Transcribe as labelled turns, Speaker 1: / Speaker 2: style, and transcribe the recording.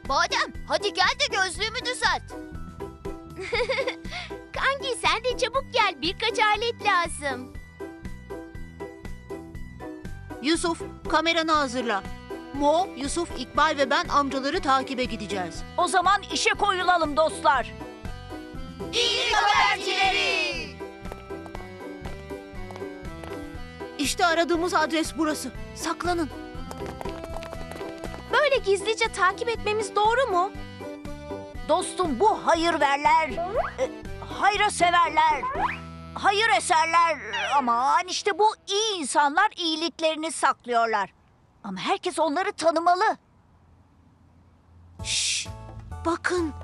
Speaker 1: Badem, hadi gel de gözlüğümü düzelt.
Speaker 2: Kanki sen de çabuk gel. Birkaç alet lazım.
Speaker 3: Yusuf, kameranı hazırla. Mo, Yusuf, İkbal ve ben amcaları takibe gideceğiz.
Speaker 4: O zaman işe koyulalım dostlar.
Speaker 1: İyi habercileri.
Speaker 3: İşte aradığımız adres burası. Saklanın.
Speaker 2: Böyle gizlice takip etmemiz doğru mu?
Speaker 4: Dostum bu hayırverler, hayra severler, hayır eserler. Aman işte bu iyi insanlar iyiliklerini saklıyorlar. Ama herkes onları tanımalı.
Speaker 3: Şşş! Bakın,